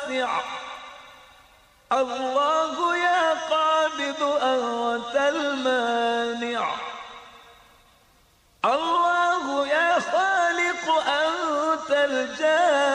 واسع. الله يا قابض أنت المانع، الله يا خالق أنت الجامع.